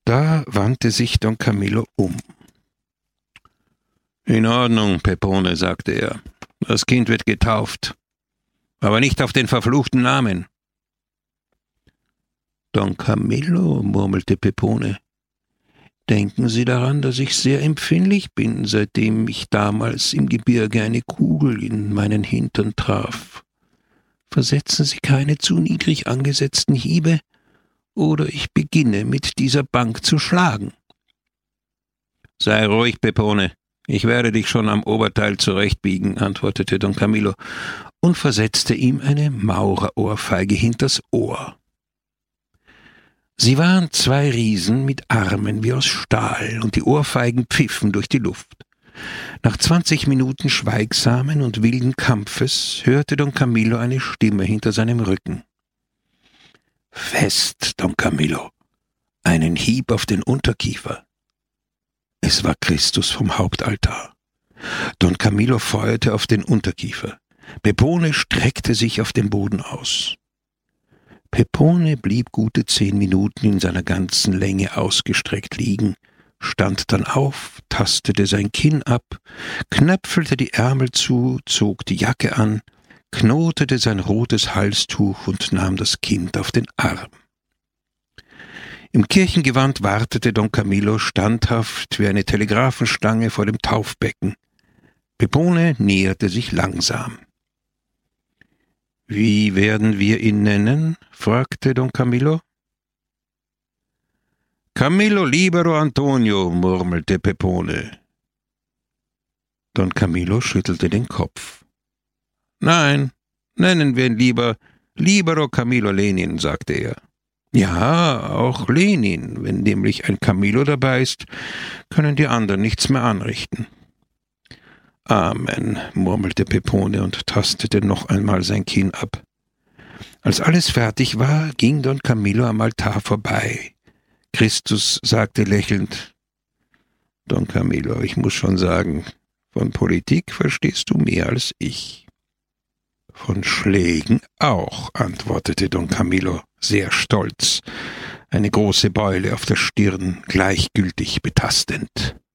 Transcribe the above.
Da wandte sich Don Camillo um. »In Ordnung, Pepone«, sagte er. »Das Kind wird getauft, aber nicht auf den verfluchten Namen.« »Don Camillo«, murmelte Pepone, »denken Sie daran, dass ich sehr empfindlich bin, seitdem ich damals im Gebirge eine Kugel in meinen Hintern traf. Versetzen Sie keine zu niedrig angesetzten Hiebe, oder ich beginne mit dieser Bank zu schlagen.« »Sei ruhig, Pepone, ich werde dich schon am Oberteil zurechtbiegen«, antwortete Don Camillo und versetzte ihm eine Maurerohrfeige hinters Ohr. Sie waren 2 Riesen mit Armen wie aus Stahl, und die Ohrfeigen pfiffen durch die Luft. Nach 20 Minuten schweigsamen und wilden Kampfes hörte Don Camillo eine Stimme hinter seinem Rücken. »Fest, Don Camillo! Einen Hieb auf den Unterkiefer!« Es war Christus vom Hauptaltar. Don Camillo feuerte auf den Unterkiefer. Pepone streckte sich auf dem Boden aus. Pepone blieb gute 10 Minuten in seiner ganzen Länge ausgestreckt liegen, stand dann auf, tastete sein Kinn ab, knöpfelte die Ärmel zu, zog die Jacke an, knotete sein rotes Halstuch und nahm das Kind auf den Arm. Im Kirchengewand wartete Don Camillo standhaft wie eine Telegrafenstange vor dem Taufbecken. Pepone näherte sich langsam. »Wie werden wir ihn nennen?« fragte Don Camillo. »Camillo Libero Antonio«, murmelte Pepone. Don Camillo schüttelte den Kopf. »Nein, nennen wir ihn lieber Libero Camillo Lenin«, sagte er. »Ja, auch Lenin. Wenn nämlich ein Camillo dabei ist, können die anderen nichts mehr anrichten.« »Amen«, murmelte Pepone und tastete noch einmal sein Kinn ab. Als alles fertig war, ging Don Camillo am Altar vorbei. Christus sagte lächelnd: »Don Camillo, ich muss schon sagen, von Politik verstehst du mehr als ich.« »Von Schlägen auch«, antwortete Don Camillo, sehr stolz, eine große Beule auf der Stirn gleichgültig betastend.